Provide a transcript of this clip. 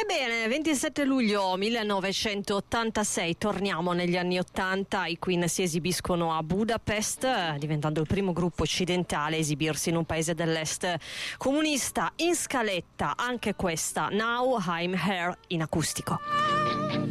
Ebbene, 27 luglio 1986, torniamo negli anni 80, i Queen si esibiscono a Budapest, diventando il primo gruppo occidentale a esibirsi in un paese dell'est comunista. In scaletta anche questa, Now I'm Here, in acustico.